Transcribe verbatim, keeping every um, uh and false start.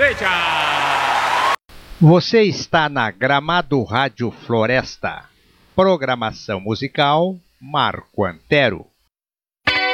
feita! Você está na Gramado Rádio Floresta. Programação musical Marco Antero.